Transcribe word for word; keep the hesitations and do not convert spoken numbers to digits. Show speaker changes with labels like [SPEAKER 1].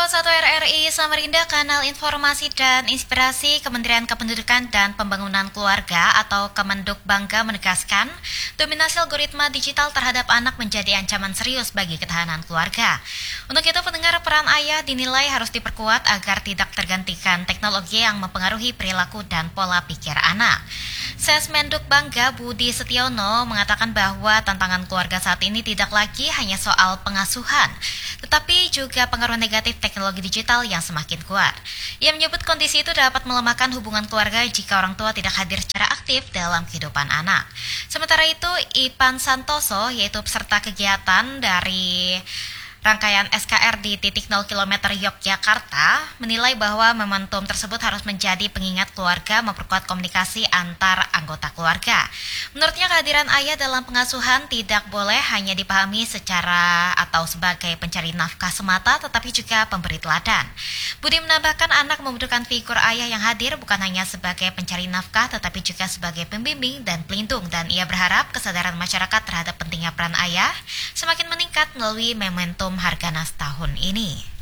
[SPEAKER 1] satu R R I Samarinda, kanal informasi dan inspirasi Kementerian Kependudukan dan Pembangunan Keluarga atau Kemenduk Bangga menegaskan, dominasi algoritma digital terhadap anak menjadi ancaman serius bagi ketahanan keluarga. Untuk itu, pendengar, peran ayah dinilai harus diperkuat agar tidak tergantikan teknologi yang mempengaruhi perilaku dan pola pikir anak. Sesmenduk Bangga Budi Setiono mengatakan bahwa tantangan keluarga saat ini tidak lagi hanya soal pengasuhan, tetapi juga pengaruh negatif teknologi digital yang semakin kuat. Ia menyebut kondisi itu dapat melemahkan hubungan keluarga jika orang tua tidak hadir secara aktif dalam kehidupan anak. Sementara itu, Ipan Santoso, yaitu peserta kegiatan dari rangkaian S K R di titik nol kilometer Yogyakarta, menilai bahwa momentum tersebut harus menjadi pengingat keluarga memperkuat komunikasi antar anggota keluarga. Menurutnya, kehadiran ayah dalam pengasuhan tidak boleh hanya dipahami secara atau sebagai pencari nafkah semata, tetapi juga pemberi teladan. Budi menambahkan anak membutuhkan figur ayah yang hadir bukan hanya sebagai pencari nafkah, tetapi juga sebagai pembimbing dan pelindung, dan ia berharap kesadaran masyarakat terhadap pentingnya peran ayah semakin meningkat melalui momentum Harganas tahun ini.